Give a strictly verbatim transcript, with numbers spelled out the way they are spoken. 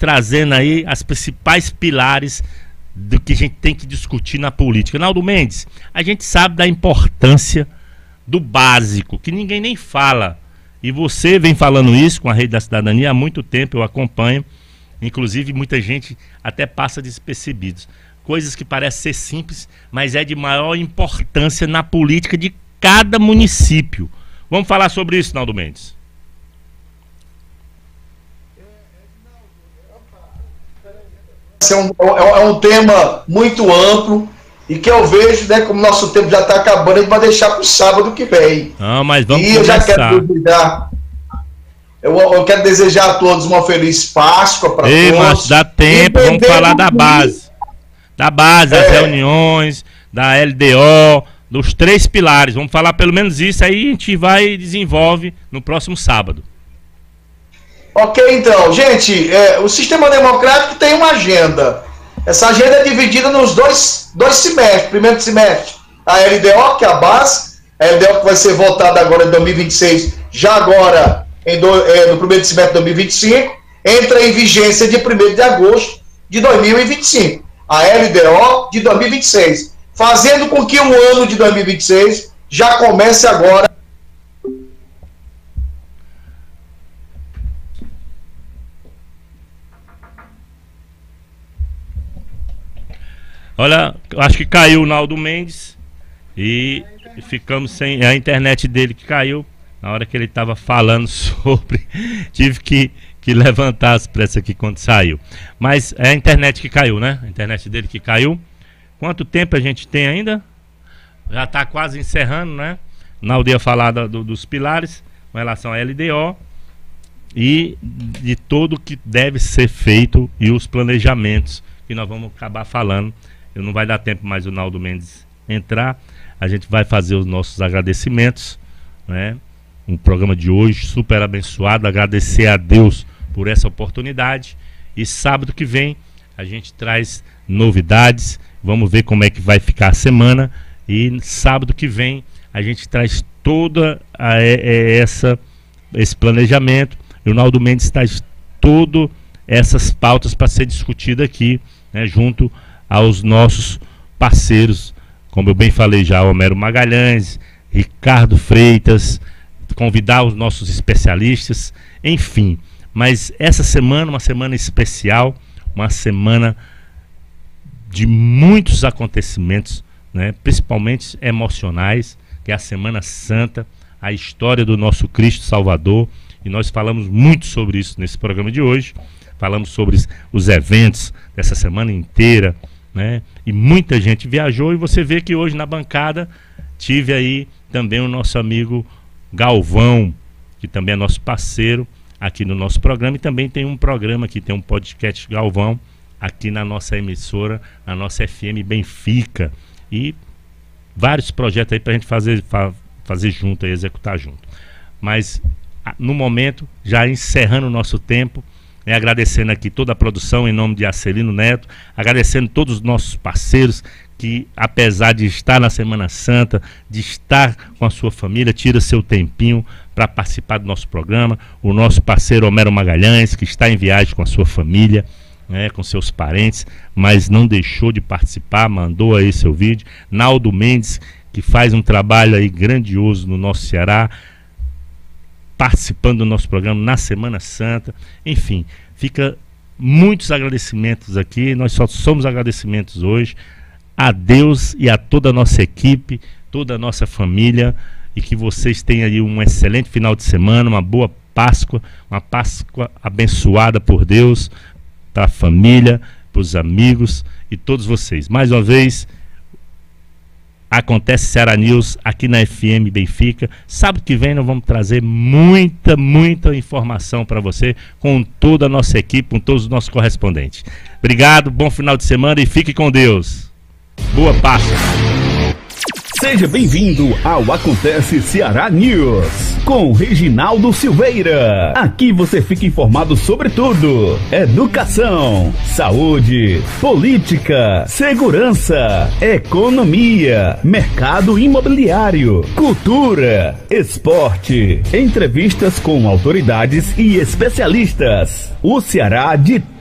trazendo aí as principais pilares do que a gente tem que discutir na política. Naldo Mendes, a gente sabe da importância do básico, que ninguém nem fala. E você vem falando isso com a Rede da Cidadania há muito tempo, eu acompanho. Inclusive, muita gente até passa despercebidos. Coisas que parecem ser simples, mas é de maior importância na política de cada município. Vamos falar sobre isso, Naldo Mendes. É um, é um tema muito amplo e que eu vejo, né, como nosso tempo já está acabando, a gente vai deixar para o sábado que vem. Não, mas vamos e começar. eu já quero desejar, eu, eu quero desejar a todos uma feliz Páscoa para todos. Mas dá tempo, vamos falar da base. Da base, das é. reuniões, da L D O, dos três pilares. Vamos falar pelo menos isso, aí a gente vai e desenvolve no próximo sábado. Ok, então, gente, é, o sistema democrático tem uma agenda. Essa agenda é dividida nos dois, dois semestres. Primeiro semestre, a L D O, que é a base, a L D O que vai ser votada agora em dois mil e vinte e seis, já agora em do, é, no primeiro semestre de dois mil e vinte e cinco, entra em vigência de primeiro de agosto de dois mil e vinte e cinco. A L D O de dois mil e vinte e seis, fazendo com que o ano de dois mil e vinte e seis já comece agora. Olha, acho que caiu o Naldo Mendes e ficamos sem a internet dele, que caiu na hora que ele estava falando sobre. Tive que, que levantar as pressas aqui quando saiu. Mas é a internet que caiu, né? A internet dele que caiu. Quanto tempo a gente tem ainda? Já está quase encerrando, né? Naldo ia falar da, do, dos pilares com relação à L D O e de tudo que deve ser feito e os planejamentos que nós vamos acabar falando. Eu não vai dar tempo mais o Naldo Mendes entrar. A gente vai fazer os nossos agradecimentos, né? Um programa de hoje super abençoado. Agradecer a Deus por essa oportunidade. E sábado que vem a gente traz novidades. Vamos ver como é que vai ficar a semana. E sábado que vem a gente traz toda a, a, essa, esse planejamento. E o Naldo Mendes traz todas essas pautas para ser discutida aqui, né, junto aos nossos parceiros, como eu bem falei já, Homero Magalhães, Ricardo Freitas, convidar os nossos especialistas, enfim. Mas essa semana, uma semana especial, uma semana de muitos acontecimentos, né, principalmente emocionais, que é a Semana Santa, a história do nosso Cristo Salvador, e nós falamos muito sobre isso nesse programa de hoje. Falamos sobre os eventos dessa semana inteira, né? E muita gente viajou, e você vê que hoje na bancada tive aí também o nosso amigo Galvão, que também é nosso parceiro aqui no nosso programa, e também tem um programa aqui, tem um podcast Galvão aqui na nossa emissora, na nossa F M Benfica, e vários projetos aí pra gente fazer, fa fazer junto, aí, executar junto. Mas no momento, já encerrando o nosso tempo, É, agradecendo aqui toda a produção em nome de Acelino Neto, agradecendo todos os nossos parceiros que, apesar de estar na Semana Santa, de estar com a sua família, tira seu tempinho para participar do nosso programa. O nosso parceiro Homero Magalhães, que está em viagem com a sua família, né, com seus parentes, mas não deixou de participar, mandou aí seu vídeo. Naldo Mendes, que faz um trabalho aí grandioso no nosso Ceará, participando do nosso programa na Semana Santa. Enfim, fica muitos agradecimentos aqui. Nós só somos agradecimentos hoje a Deus e a toda a nossa equipe, toda a nossa família, e que vocês tenham aí um excelente final de semana, uma boa Páscoa, uma Páscoa abençoada por Deus, para a família, para os amigos e todos vocês. Mais uma vez, acontece Ceará News aqui na F M Benfica. Sábado que vem nós vamos trazer muita, muita informação para você, com toda a nossa equipe, com todos os nossos correspondentes. Obrigado, bom final de semana e fique com Deus. Boa Páscoa. Seja bem-vindo ao Acontece Ceará News, com Reginaldo Silveira. Aqui você fica informado sobre tudo: educação, saúde, política, segurança, economia, mercado imobiliário, cultura, esporte, entrevistas com autoridades e especialistas. O Ceará de